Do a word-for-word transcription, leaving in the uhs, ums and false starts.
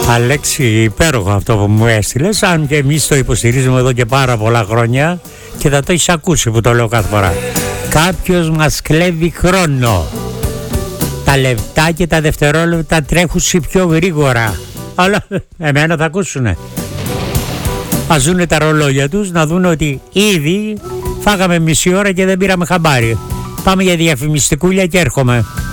Αλέξη, υπέροχο αυτό που μου έστειλες, αν και εμείς το υποστηρίζουμε εδώ και πάρα πολλά χρόνια και θα το έχεις ακούσει που το λέω κάθε φορά. Κάποιος μας κλέβει χρόνο. Τα λεπτά και τα δευτερόλεπτα τρέχουν πιο γρήγορα. Αλλά εμένα θα ακούσουνε. Ας δούνε τα ρολόγια τους, να δουν ότι ήδη φάγαμε μισή ώρα και δεν πήραμε χαμπάρι. Πάμε για διαφημιστικούλια και έρχομαι.